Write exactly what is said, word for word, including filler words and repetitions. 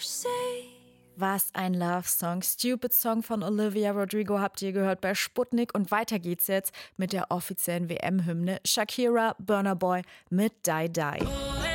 Was ein Love-Song. Stupid Song von Olivia Rodrigo habt ihr gehört bei Sputnik. Und weiter geht's jetzt mit der offiziellen W M-Hymne. Shakira, Burna Boy mit Die Die.